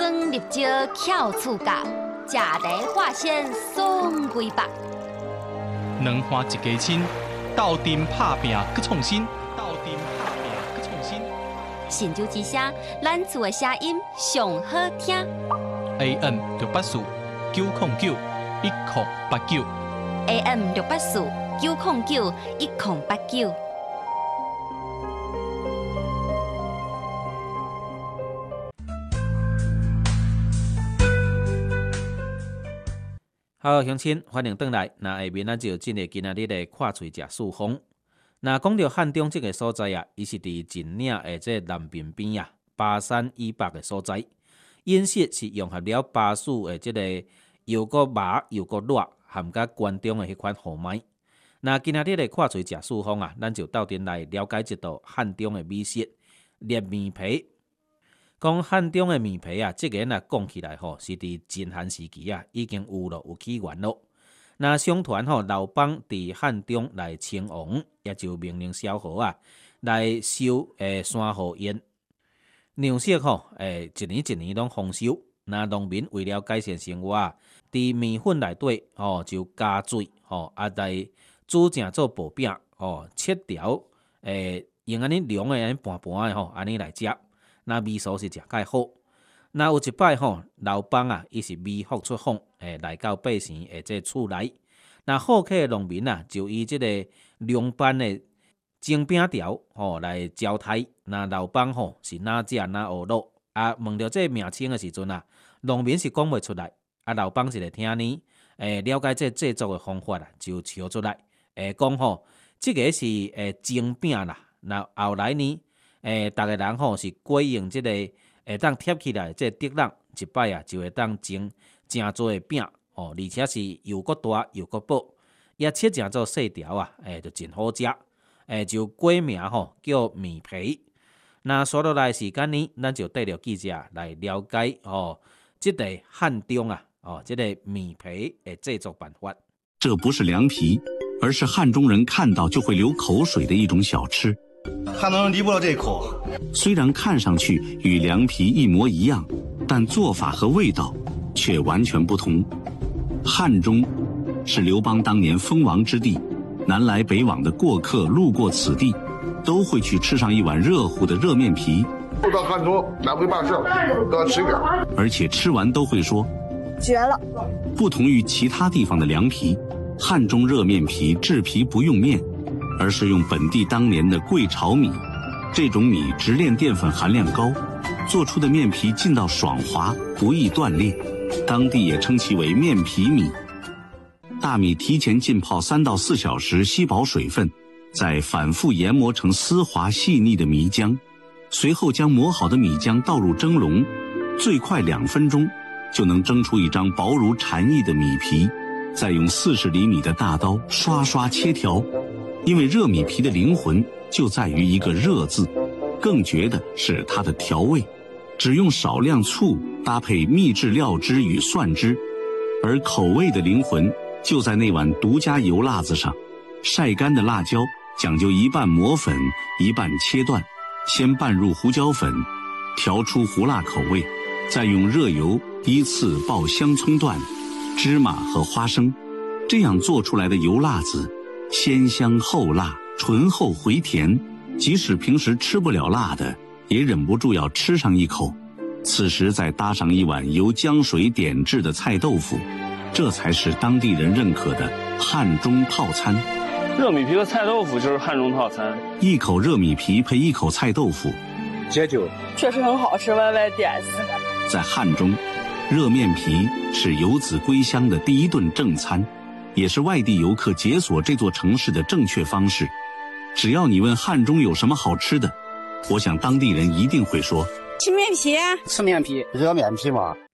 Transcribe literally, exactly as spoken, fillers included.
汤入椒翘醋甲，食茶化鲜爽规百。 两花一家亲，斗阵拍拼搁创新，斗阵拍拼搁创新。 神州之声，咱厝的声音上好听。 A M 六八四九零九一零八九。 A M 六八四九零九一零八九。 好，乡亲，欢迎回来。那下面咱就进入今仔日的看喙食四方。那讲到汉中这个所在啊，伊是伫晋岭的这南边边啊，巴山以北的所在。饮食是融合了巴蜀的这个又个麻又个辣，含甲关中的迄款豪迈。那今仔日的看喙食四方啊，咱就斗阵来了解一道汉中的美食——热面皮。讲汉中的面皮啊，即个啊讲起来吼，是伫秦汉时期啊已经有咯，有起源咯。那相传吼，刘邦伫汉中来称王，也就命令萧何啊来收诶山河宴。粮食吼诶一年一年拢丰收。那农民为了改善生活啊，伫面粉内底吼就加水吼，啊来煮成做薄饼吼，切条诶用安尼凉诶安尼盘盘诶吼，安尼来食。那味素是食介好。那有一摆吼，刘邦啊，伊是微服出访，诶，来到百姓诶这厝内。那好客诶农民啊，就以即个凉拌诶蒸饼条吼来招待。那刘邦吼是哪食哪学落啊？问到这名称诶时阵啊，农民是讲袂出来。啊，刘邦是来听呢，诶，了解这制作诶方法啊，就笑出来。诶，讲吼，即个是诶蒸饼啦。那后来呢？诶，逐个人吼是改用即个会当贴起来即竹笼，一摆啊就会当蒸真做诶饼哦，而且是又阁大又阁薄，也切成做细条啊，诶，就真好食。诶，就改名吼叫面皮。那刷落来时间呢，咱就带着记者来了解哦，即个汉中啊，哦，即个面皮诶制作办法。 这不是凉皮，而是汉中人看到就会流口水的一种小吃。 汉中人离不了这一口。 虽然看上去与凉皮一模一样，但做法和味道却完全不同。汉中是刘邦当年封王之地，南来北往的过客路过此地，都会去吃上一碗热乎的热面皮。 不到汉中来回办事都要吃点， 而且吃完都会说绝了。 不同于其他地方的凉皮，汉中热面皮制皮不用面，而是用本地当年的桂炒米，这种米直链淀粉含量高，做出的面皮劲道爽滑，不易断裂，当地也称其为面皮米。大米提前浸泡三到四小时，吸饱水分，再反复研磨成丝滑细腻的米浆，随后将磨好的米浆倒入蒸笼，最快两分钟就能蒸出一张薄如蝉翼的米皮，再用四十厘米的大刀刷刷切条。因为热米皮的灵魂就在于一个热字，更绝的是它的调味，只用少量醋搭配秘制料汁与蒜汁，而口味的灵魂就在那碗独家油辣子上。晒干的辣椒讲究一半磨粉一半切断，先拌入胡椒粉，调出胡辣口味，再用热油依次爆香葱段、芝麻和花生，这样做出来的油辣子鲜香厚辣，醇厚回甜，即使平时吃不了辣的，也忍不住要吃上一口。此时再搭上一碗由浆水点制的菜豆腐，这才是当地人认可的汉中套餐。 热米皮和菜豆腐就是汉中套餐， 一口热米皮配一口菜豆腐， 解酒， 确实很好吃，歪歪点心。 在汉中，热面皮是游子归乡的第一顿正餐，也是外地游客解锁这座城市的正确方式。只要你问汉中有什么好吃的，我想当地人一定会说吃面皮， 吃面皮，热面皮嘛。